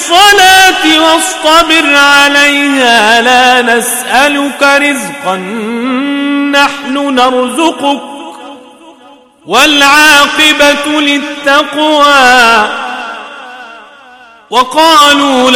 الصلاة واصطبر عليها لا نسألك رزقا نحن نرزقك والعاقبة للتقوى. وقالوا